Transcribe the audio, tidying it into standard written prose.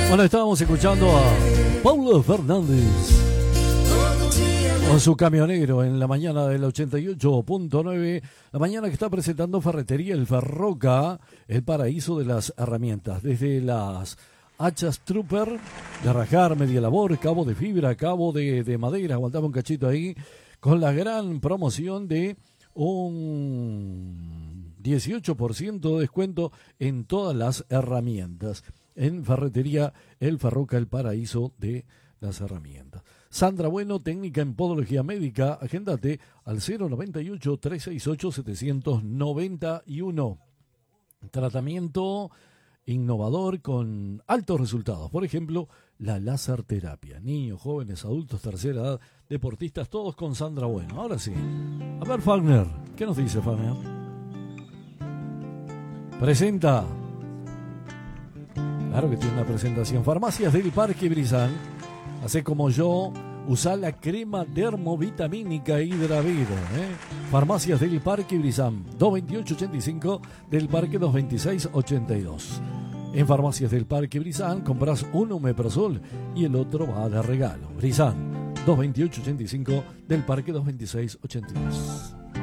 Bueno, estábamos escuchando a Paulo Fernández con su camionero en la mañana del 88.9, la mañana que está presentando Ferretería El Ferroca, el paraíso de las herramientas, desde las hachas Trooper, de rajar, media labor, cabo de fibra, cabo de madera, aguantaba un cachito ahí, con la gran promoción de un 18% de descuento en todas las herramientas. En Ferretería El Ferroca, el paraíso de las herramientas. Sandra Bueno, técnica en podología médica. Agéndate al 098-368-791. Tratamiento innovador con altos resultados. Por ejemplo, la láser terapia. Niños, jóvenes, adultos, tercera edad, deportistas, todos con Sandra Bueno. Ahora sí. A ver, Fagner. ¿Qué nos dice Fagner? Presenta. Claro que tiene una presentación. Farmacias del Parque Brizán. Hacé como yo, usá la crema dermovitamínica Hidravir. Farmacias del Parque Brizán. 228-85 del Parque 226-82. En Farmacias del Parque Brizán compras un omeprazol y el otro va de regalo. Brizán. 228-85 del Parque 226-82.